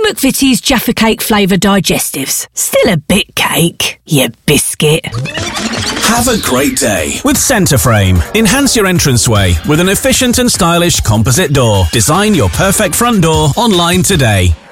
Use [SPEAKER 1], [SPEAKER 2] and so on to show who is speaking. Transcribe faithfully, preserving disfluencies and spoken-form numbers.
[SPEAKER 1] McVitie's Jaffa Cake flavour digestives. Still a bit cake, you biscuit.
[SPEAKER 2] Have a great day
[SPEAKER 3] with Centreframe. Enhance your entranceway with an efficient and stylish composite door. Design your perfect front door online today.